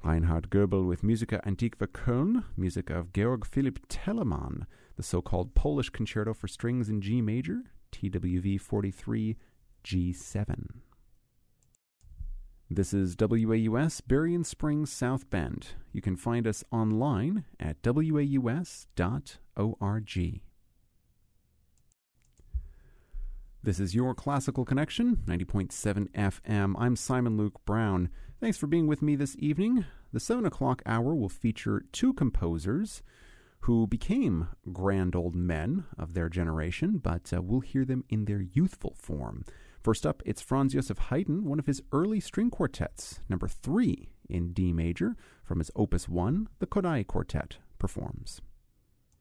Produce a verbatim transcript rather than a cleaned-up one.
Reinhard Goebel with Musica Antiqua Köln, music of Georg Philipp Telemann, the so-called Polish Concerto for Strings in G Major, T W V forty-three, G seven. This is W A U S, Berrien Springs, South Bend. You can find us online at w a u s dot org. This is your Classical Connection, ninety point seven F M. I'm Simon Luke Brown. Thanks for being with me this evening. The seven o'clock hour will feature two composers who became grand old men of their generation, but uh, we'll hear them in their youthful form. First up, it's Franz Joseph Haydn, one of his early string quartets, number three in D major, from his Opus one, the Kodály Quartet performs.